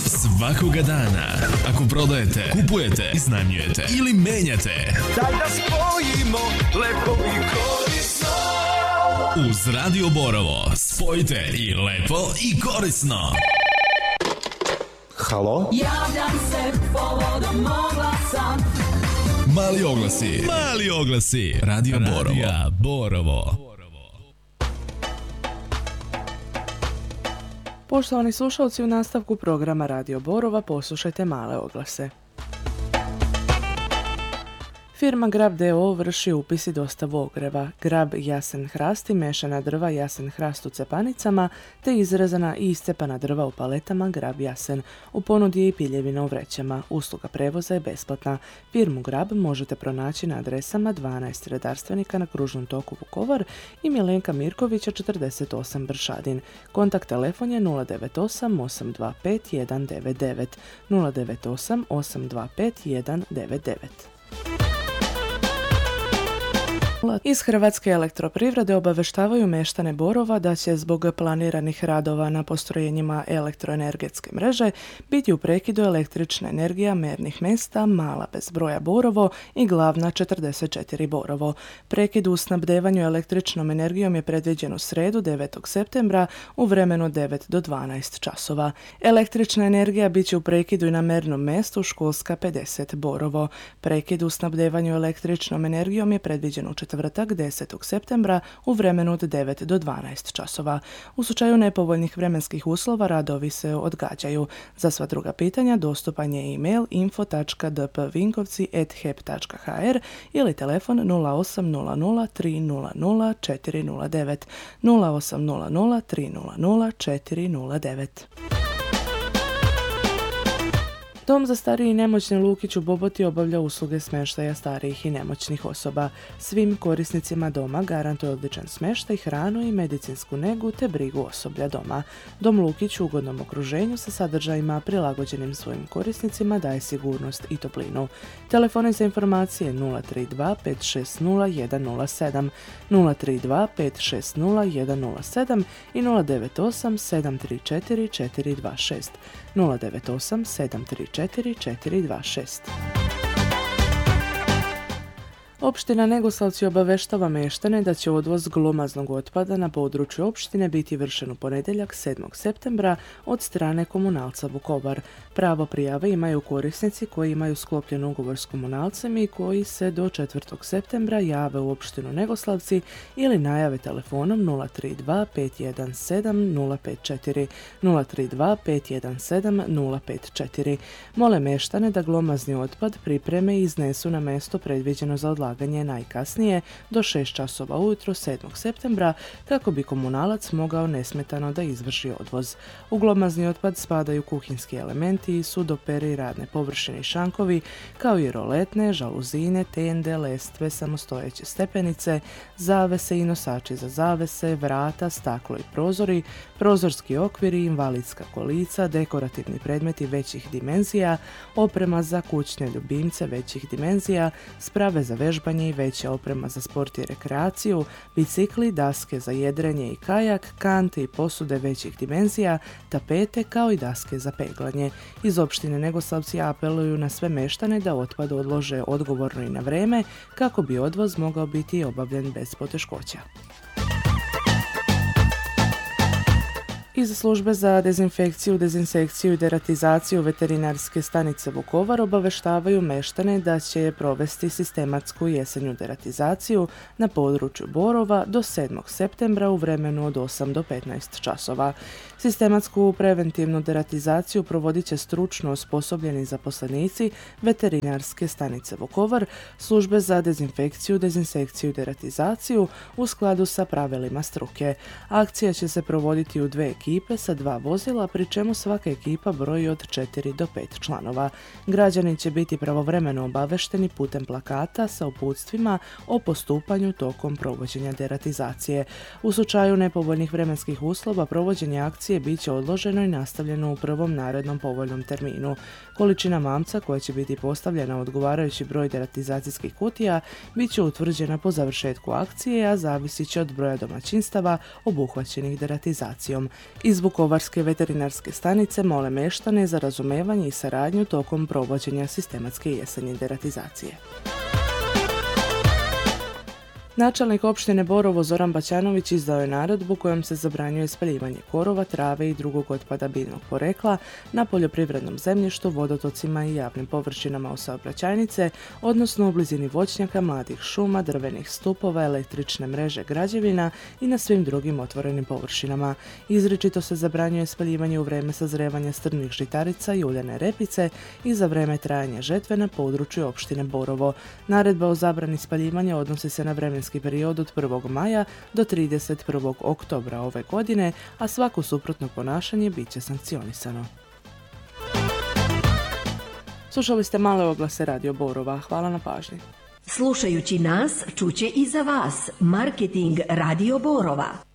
Svakoga dana. Ako prodajete, kupujete, iznajmljujete ili menjate, daj da spojimo lepo i korisno. Uz Radio Borovo spojite i lepo i korisno. Halo? Javljam se povodom oglasa. Mali oglasi. Radio Borovo. Poštovani slušalci, u nastavku programa Radio Borova poslušajte male oglase. Firma Grab d.o.o. vrši upis i dostavu ogreva, grab jasen hrast i mešana drva jasen hrast u cepanicama, te izrezana i iscepana drva u paletama grab jasen. U ponudi je i piljevina u vrećama. Usluga prevoza je besplatna. Firmu Grab možete pronaći na adresama 12 redarstvenika na Kružnom toku Vukovar i Milenka Mirkovića 48 Bršadin. Kontakt telefon je 098 825 199 098 825 199. Iz Hrvatske elektroprivrede obaveštavaju meštane Borova da će zbog planiranih radova na postrojenjima elektroenergetske mreže biti u prekidu električna energija mernih mjesta Mala bez broja Borovo i Glavna 44 Borovo. Prekid u snabdevanju električnom energijom je predviđen u sredu 9. septembra u vremenu 9 do 12 časova. Električna energija bit će u prekidu i na mernom mjestu Školska 50 Borovo. Prekid u snabdevanju električnom energijom je predviđen u četvrtak 10. septembra u vremenu od 9 do 12 časova. U slučaju nepovoljnih vremenskih uslova radovi se odgađaju. Za sva druga pitanja dostupan je e-mail info.dpvinkovci@hep.hr ili telefon 0800 300 409 0800 300 409. Dom za starije i nemoćne Lukić u Boboti obavlja usluge smještaja starijih i nemoćnih osoba. Svim korisnicima doma garantuje odličan smještaj, hranu i medicinsku negu te brigu osoblja doma. Dom Lukić u ugodnom okruženju sa sadržajima prilagođenim svojim korisnicima daje sigurnost i toplinu. Telefoni za informacije 032 560 107, 032 560 107 i 098 734 426, 098 734 426. Opština Negoslavci obaveštava meštane da će odvoz glomaznog otpada na području opštine biti vršen u ponedjeljak 7. septembra od strane komunalca Vukovar. Pravo prijave imaju korisnici koji imaju sklopljen ugovor s komunalcem i koji se do 4. septembra jave u opštinu Negoslavci ili najave telefonom 032 517 054 032 517 054. Mole meštane da glomazni otpad pripreme i iznesu na mjesto predviđeno za odlaganje najkasnije do 6 časova ujutro 7. septembra kako bi komunalac mogao nesmetano da izvrši odvoz. U glomazni otpad spadaju kuhinski elementi, sudopere i radne površine i šankovi, kao i roletne, žaluzine, tende, lestve, samostojeće stepenice, zavese i nosači za zavese, vrata, staklo i prozori, prozorski okviri, invalidska kolica, dekorativni predmeti većih dimenzija, oprema za kućne ljubimce većih dimenzija, sprave za vežbanje i veća oprema za sport i rekreaciju, bicikli, daske za jedrenje i kajak, kante i posude većih dimenzija, tapete kao i daske za peglanje. Iz opštine Negoslavci apeluju na sve meštane da otpad odlože odgovorno i na vreme kako bi odvoz mogao biti obavljen bez poteškoća. Iz službe za dezinfekciju, dezinsekciju i deratizaciju veterinarske stanice Vukovar obaveštavaju meštane da će provesti sistematsku jesenju deratizaciju na području Borova do 7. septembra u vremenu od 8 do 15 časova. Sistematsku preventivnu deratizaciju provodit će stručno osposobljeni zaposlenici veterinarske stanice Vukovar, službe za dezinfekciju, dezinsekciju i deratizaciju u skladu sa pravilima struke. Akcija će se provoditi u 2 ekipe sa 2 vozila, pri čemu svaka ekipa broji od 4 do 5 članova. Građani će biti pravovremeno obavešteni putem plakata sa uputstvima o postupanju tokom provođenja deratizacije. U slučaju nepovoljnih vremenskih uslova provođenje akcije bit će odloženo i nastavljeno u prvom narednom povoljnom terminu. Količina mamca koja će biti postavljena u odgovarajući broj deratizacijskih kutija bit će utvrđena po završetku akcije, a zavisit će od broja domaćinstava obuhvaćenih deratizacijom. Iz Vukovarske veterinarske stanice mole meštane za razumevanje i saradnju tokom provođenja sistematske jesenje deratizacije. Načelnik opštine Borovo Zoran Baćanović izdao je naredbu kojom se zabranjuje spaljivanje korova, trave i drugog otpada biljnog porekla na poljoprivrednom zemljištu, vodotocima i javnim površinama u saobraćajnice, odnosno u blizini voćnjaka, mladih šuma, drvenih stupova, električne mreže, građevina i na svim drugim otvorenim površinama. Izričito se zabranjuje spaljivanje u vreme sazrevanja strnih žitarica i uljane repice i za vreme trajanja žetve na području opštine Borovo. Naredba o zabrani spaljivanja odnosi se na vremenski period od 1. maja do 31. oktobra ove godine, a svako suprotno ponašanje bit će sankcionisano. Slušali ste male oglase Radio Borova. Hvala na pažnji. Slušajući nas, čuće i za vas. Marketing Radio Borova.